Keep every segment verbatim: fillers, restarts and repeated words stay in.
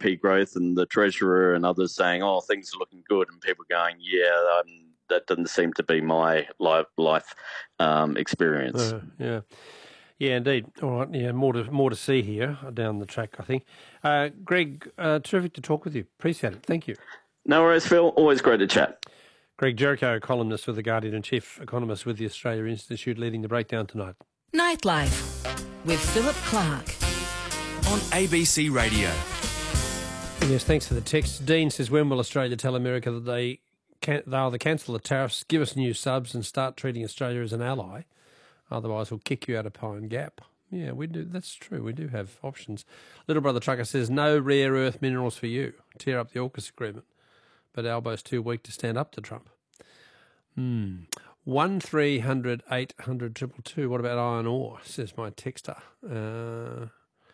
P growth and the Treasurer and others saying, oh, things are looking good, and people going, yeah, um, that doesn't seem to be my life, life um, experience. Uh, yeah. Yeah, indeed. All right, yeah, more to more to see here down the track, I think. Uh, Greg, uh, terrific to talk with you. Appreciate it. Thank you. No worries, Phil. Always great to chat. Greg Jericho, columnist for The Guardian and chief economist with the Australia Institute, leading the breakdown tonight. Nightlife with Philip Clark on A B C Radio. Yes, thanks for the text. Dean says, when will Australia tell America that they can, they'll either cancel the tariffs, give us new subs and start treating Australia as an ally? Otherwise, we'll kick you out of Pine Gap. Yeah, we do. That's true. We do have options. Little Brother Trucker says, no rare earth minerals for you. Tear up the AUKUS agreement. But Albo's too weak to stand up to Trump. Hmm. One three hundred eight hundred triple two. What about iron ore? Says my texter. Uh,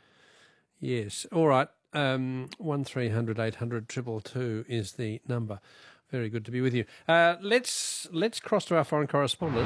yes. All right. Um, one three hundred eight hundred triple two is the number. Very good to be with you. Uh, let's let's cross to our foreign correspondent.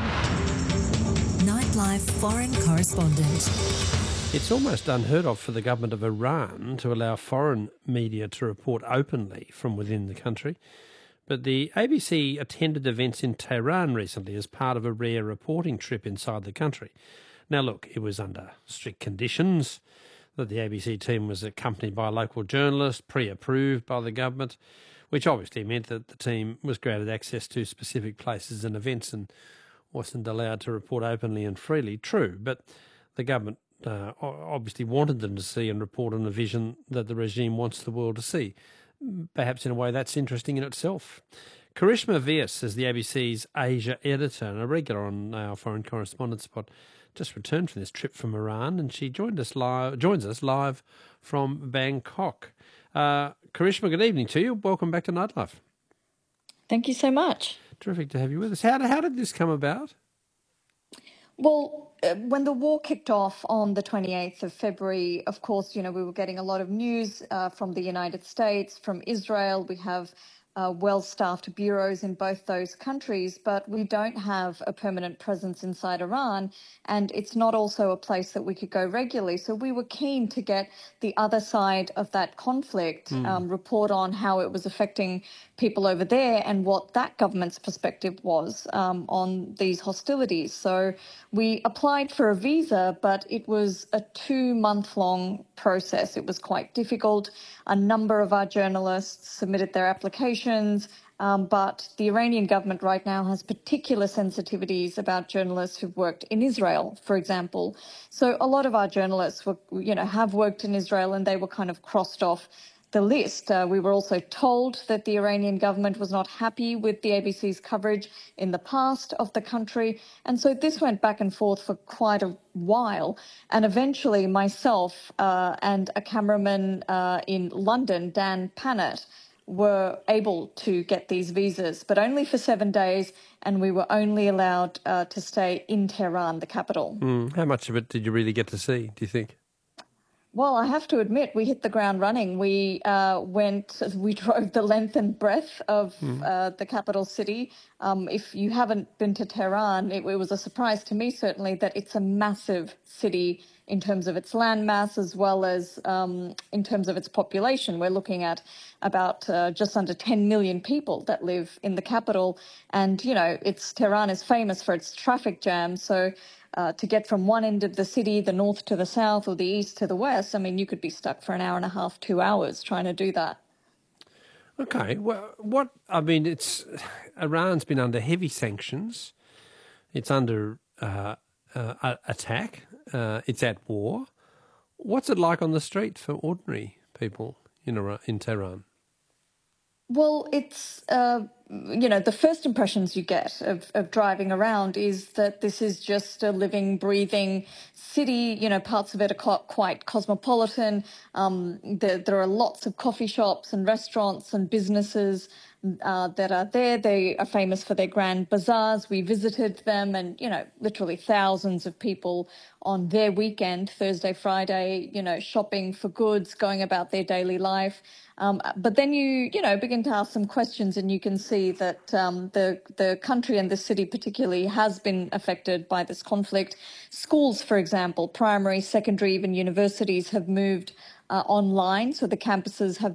Nightlife foreign correspondent. It's almost unheard of for the government of Iran to allow foreign media to report openly from within the country. But the A B C attended events in Tehran recently as part of a rare reporting trip inside the country. Now, look, it was under strict conditions that the A B C team was accompanied by a local journalist, pre-approved by the government, which obviously meant that the team was granted access to specific places and events and wasn't allowed to report openly and freely. True, but the government uh, obviously wanted them to see and report on a vision that the regime wants the world to see. Perhaps in a way that's interesting in itself. Karishma Vyas is the A B C's Asia editor and a regular on our foreign correspondent spot. Just returned from this trip from Iran, and she joined us live, joins us live from Bangkok. Uh, Karishma, good evening to you. Welcome back to Nightlife. Thank you so much. Terrific to have you with us. How, how did this come about? Well, uh, when the war kicked off on the twenty-eighth of February, of course, you know, we were getting a lot of news uh, from the United States, from Israel. We have uh, well-staffed bureaus in both those countries, but we don't have a permanent presence inside Iran, and it's not also a place that we could go regularly. So we were keen to get the other side of that conflict, mm. um, report on how it was affecting people over there and what that government's perspective was um, on these hostilities. So we applied for a visa, but it was a two-month-long process. It was quite difficult. A number of our journalists submitted their applications, um, but the Iranian government right now has particular sensitivities about journalists who've worked in Israel, for example. So a lot of our journalists were, you know, have worked in Israel, and they were kind of crossed off the list. Uh, we were also told that the Iranian government was not happy with the A B C's coverage in the past of the country. And so this went back and forth for quite a while. And eventually myself uh, and a cameraman uh, in London, Dan Pannett, were able to get these visas, but only for seven days. And we were only allowed uh, to stay in Tehran, the capital. Mm. How much of it did you really get to see, do you think? Well, I have to admit, we hit the ground running. We uh, went, we drove the length and breadth of mm. uh, the capital city. Um, if you haven't been to Tehran, it, it was a surprise to me, certainly, that it's a massive city in terms of its landmass as well as um, in terms of its population. We're looking at about uh, just under ten million people that live in the capital. And, you know, it's Tehran is famous for its traffic jam. So Uh, to get from one end of the city, the north to the south or the east to the west, I mean, you could be stuck for an hour and a half, two hours trying to do that. Okay. Well, what, I mean, it's, Iran's been under heavy sanctions. It's under uh, uh, attack. Uh, it's at war. What's it like on the street for ordinary people in Iran, in Tehran? Well, it's, uh, you know, the first impressions you get of, of driving around is that this is just a living, breathing city. You know, parts of it are quite cosmopolitan. Um, there, there are lots of coffee shops and restaurants and businesses uh, that are there. They are famous for their grand bazaars. We visited them and, you know, literally thousands of people on their weekend, Thursday, Friday, you know, shopping for goods, going about their daily life. Um, but then you, you know, begin to ask some questions and you can see that um, the, the country and the city particularly has been affected by this conflict. Schools, for example, primary, secondary, even universities have moved uh, online. So the campuses have